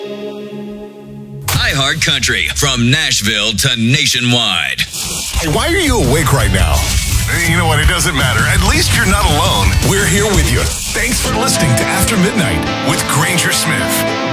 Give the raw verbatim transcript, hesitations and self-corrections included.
iHeart Country, from Nashville to nationwide. Hey, why are you awake right now? You know what? It doesn't matter. At least you're not alone. We're here with you. Thanks for listening to After Midnight with Granger Smith.